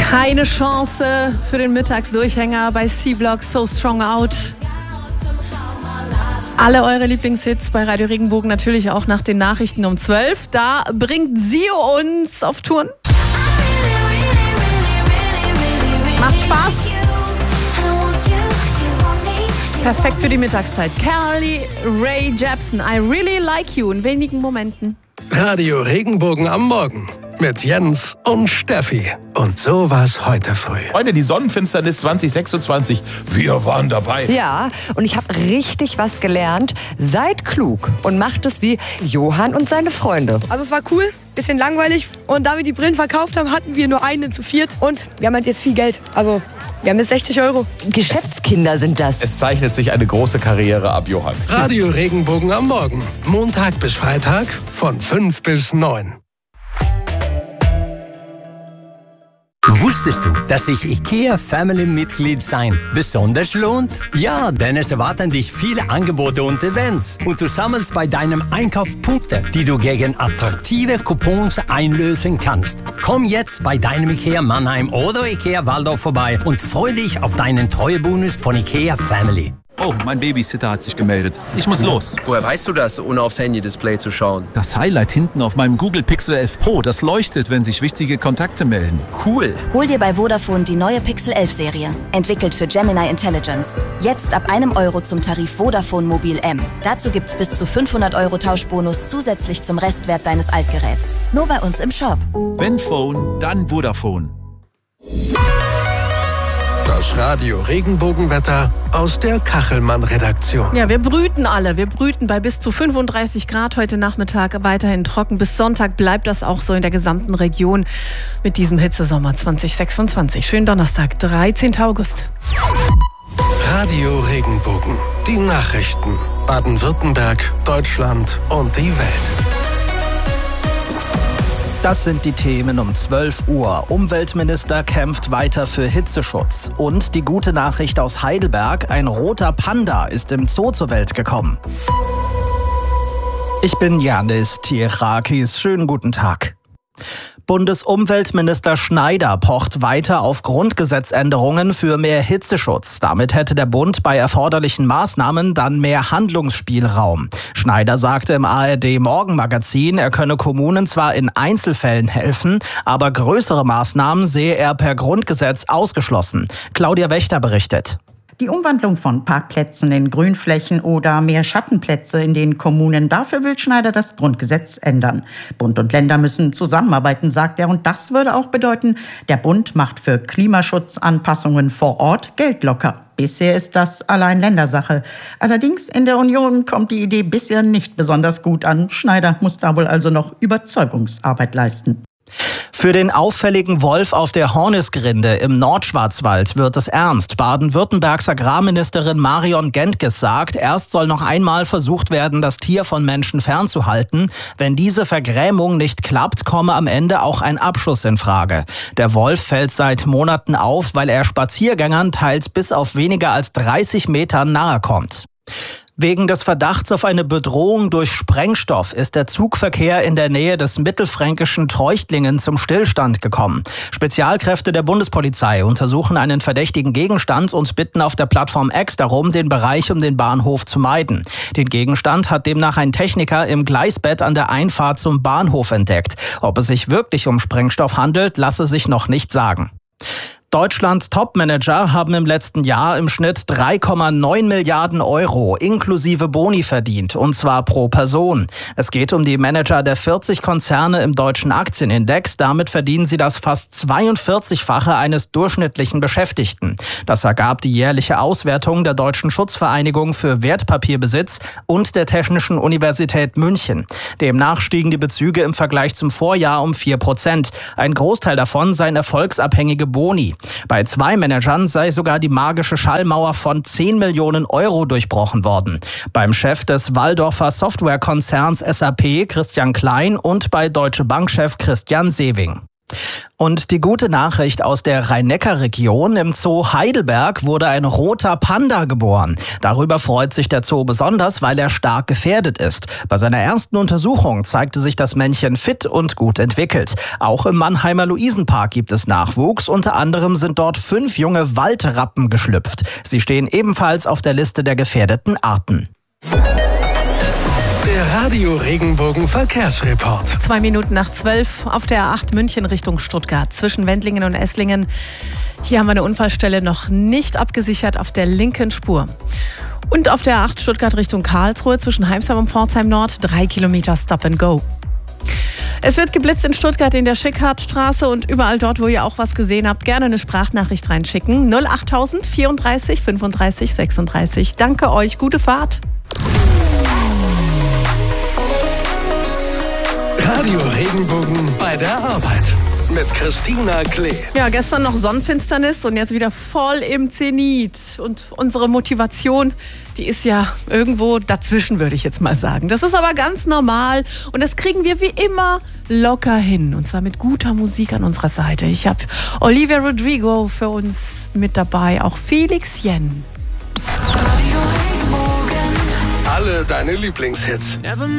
Keine Chance für den Mittagsdurchhänger bei C-Block, So Strong Out. Alle eure Lieblingshits bei Radio Regenbogen, natürlich auch nach den Nachrichten um 12. Da bringt Sio uns auf Touren. Macht Spaß. Perfekt für die Mittagszeit. Carly Rae Jepsen, I Really Like You in wenigen Momenten. Radio Regenbogen am Morgen mit Jens und Steffi. Und so war's heute früh. Freunde, die Sonnenfinsternis 2026, wir waren dabei. Ja, und ich habe richtig was gelernt. Seid klug und macht es wie Johann und seine Freunde. Also es war cool, bisschen langweilig. Und da wir die Brillen verkauft haben, hatten wir nur einen zu viert. Und wir haben halt jetzt viel Geld. Also wir haben jetzt 60 Euro. Geschäftskinder sind das. Es zeichnet sich eine große Karriere ab, Johann. Radio Regenbogen am Morgen. Montag bis Freitag von 5 bis 9. Wusstest du, dass sich IKEA Family-Mitglied sein besonders lohnt? Ja, denn es erwarten dich viele Angebote und Events. Und du sammelst bei deinem Einkauf Punkte, die du gegen attraktive Coupons einlösen kannst. Komm jetzt bei deinem IKEA Mannheim oder IKEA Waldorf vorbei und freu dich auf deinen Treuebonus von IKEA Family. Oh, mein Babysitter hat sich gemeldet. Ich muss los. Woher weißt du das, ohne aufs Handy-Display zu schauen? Das Highlight hinten auf meinem Google Pixel 11 Pro, das leuchtet, wenn sich wichtige Kontakte melden. Cool. Hol dir bei Vodafone die neue Pixel 11 Serie. Entwickelt für Gemini Intelligence. Jetzt ab €1 zum Tarif Vodafone Mobil M. Dazu gibt's bis zu 500 € Tauschbonus zusätzlich zum Restwert deines Altgeräts. Nur bei uns im Shop. Wenn Phone, dann Vodafone. Das Radio Regenbogenwetter aus der Kachelmann-Redaktion. Ja, wir brüten alle. Wir brüten bei bis zu 35 Grad heute Nachmittag, weiterhin trocken. Bis Sonntag bleibt das auch so in der gesamten Region mit diesem Hitzesommer 2026. Schönen Donnerstag, 13. August. Radio Regenbogen. Die Nachrichten. Baden-Württemberg, Deutschland und die Welt. Das sind die Themen um 12 Uhr. Umweltminister kämpft weiter für Hitzeschutz. Und die gute Nachricht aus Heidelberg, ein roter Panda ist im Zoo zur Welt gekommen. Ich bin Janis Tierakis. Schönen guten Tag. Bundesumweltminister Schneider pocht weiter auf Grundgesetzänderungen für mehr Hitzeschutz. Damit hätte der Bund bei erforderlichen Maßnahmen dann mehr Handlungsspielraum. Schneider sagte im ARD-Morgenmagazin, er könne Kommunen zwar in Einzelfällen helfen, aber größere Maßnahmen sehe er per Grundgesetz ausgeschlossen. Claudia Wächter berichtet. Die Umwandlung von Parkplätzen in Grünflächen oder mehr Schattenplätze in den Kommunen, dafür will Schneider das Grundgesetz ändern. Bund und Länder müssen zusammenarbeiten, sagt er. Und das würde auch bedeuten, der Bund macht für Klimaschutzanpassungen vor Ort Geld locker. Bisher ist das allein Ländersache. Allerdings in der Union kommt die Idee bisher nicht besonders gut an. Schneider muss da wohl also noch Überzeugungsarbeit leisten. Für den auffälligen Wolf auf der Hornisgrinde im Nordschwarzwald wird es ernst. Baden-Württembergs Agrarministerin Marion Gentges sagt, erst soll noch einmal versucht werden, das Tier von Menschen fernzuhalten. Wenn diese Vergrämung nicht klappt, komme am Ende auch ein Abschuss in Frage. Der Wolf fällt seit Monaten auf, weil er Spaziergängern teils bis auf weniger als 30 Metern nahe kommt. Wegen des Verdachts auf eine Bedrohung durch Sprengstoff ist der Zugverkehr in der Nähe des mittelfränkischen Treuchtlingen zum Stillstand gekommen. Spezialkräfte der Bundespolizei untersuchen einen verdächtigen Gegenstand und bitten auf der Plattform X darum, den Bereich um den Bahnhof zu meiden. Den Gegenstand hat demnach ein Techniker im Gleisbett an der Einfahrt zum Bahnhof entdeckt. Ob es sich wirklich um Sprengstoff handelt, lasse sich noch nicht sagen. Deutschlands Topmanager haben im letzten Jahr im Schnitt 3,9 Milliarden € inklusive Boni verdient, und zwar pro Person. Es geht um die Manager der 40 Konzerne im deutschen Aktienindex. Damit verdienen sie das fast 42-fache eines durchschnittlichen Beschäftigten. Das ergab die jährliche Auswertung der Deutschen Schutzvereinigung für Wertpapierbesitz und der Technischen Universität München. Demnach stiegen die Bezüge im Vergleich zum Vorjahr um 4%. Ein Großteil davon seien erfolgsabhängige Boni. Bei 2 Managern sei sogar die magische Schallmauer von 10 Millionen € durchbrochen worden. Beim Chef des Walldorfer Softwarekonzerns SAP, Christian Klein, und bei Deutsche Bank-Chef Christian Sewing. Und die gute Nachricht aus der Rhein-Neckar-Region: Im Zoo Heidelberg wurde ein roter Panda geboren. Darüber freut sich der Zoo besonders, weil er stark gefährdet ist. Bei seiner ersten Untersuchung zeigte sich das Männchen fit und gut entwickelt. Auch im Mannheimer Luisenpark gibt es Nachwuchs. Unter anderem sind dort 5 junge Waldrappen geschlüpft. Sie stehen ebenfalls auf der Liste der gefährdeten Arten. Der Radio Regenbogen Verkehrsreport. 2 Minuten nach 12 auf der A8 München Richtung Stuttgart zwischen Wendlingen und Esslingen. Hier haben wir eine Unfallstelle noch nicht abgesichert auf der linken Spur. Und auf der A8 Stuttgart Richtung Karlsruhe zwischen Heimsheim und Pforzheim Nord 3 Kilometer Stop and Go. Es wird geblitzt in Stuttgart in der Schickhartstraße und überall dort, wo ihr auch was gesehen habt, gerne eine Sprachnachricht reinschicken. 08000 34 35 36. Danke euch, gute Fahrt. Radio Regenbogen bei der Arbeit mit Christina Klee. Ja, gestern noch Sonnenfinsternis und jetzt wieder voll im Zenit. Und unsere Motivation, die ist ja irgendwo dazwischen, würde ich jetzt mal sagen. Das ist aber ganz normal und das kriegen wir wie immer locker hin. Und zwar mit guter Musik an unserer Seite. Ich habe Olivia Rodrigo für uns mit dabei, auch Felix Jen. Alle deine Lieblingshits.